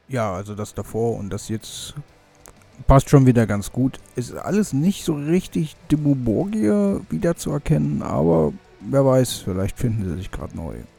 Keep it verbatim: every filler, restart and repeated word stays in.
Ja, also das davor und das jetzt passt schon wieder ganz gut. Ist alles nicht so richtig Dimmu Borgir wiederzuerkennen, aber wer weiß, vielleicht finden sie sich gerade neu.